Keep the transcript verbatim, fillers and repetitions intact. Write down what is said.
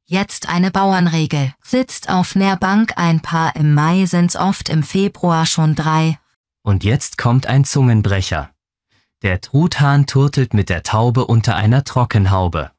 Jetzt eine Bauernregel. Sitzt auf ner Bank ein Paar im Mai, sind's oft im Februar schon drei. Und jetzt kommt ein Zungenbrecher. Der Truthahn turtelt mit der Taube unter einer Trockenhaube.